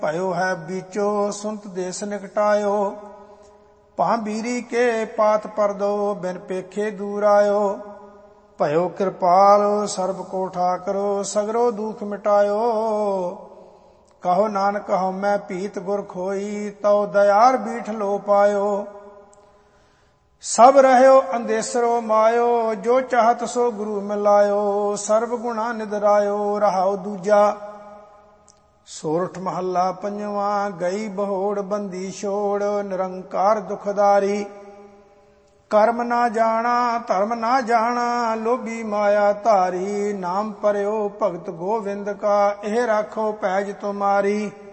भयो है बीचो सुनत देश निकटायो। भां बीरी के पात पर दो बिन पेखे दूर आयो। भयो कृपाल सर्ब को ठाकरो सगरो दुख मिटायो। कहो नानक कहो मैं पीत गुर खोई तो दयार बीठ लो पायो। सब रहयो अंदेसरो मायो जो चाहत सो गुरु मिलायो। सर्व गुणा निदरायो रहाओ दूजा। सोरठ महला पंजवा गई बहोड़ बंदी छोड़ निरंकार दुखदारी। कर्म ना जाना धर्म ना जाना लोभी माया धारी। नाम परयो भगत गोविंद का एह राखो पैज तुम्हारी।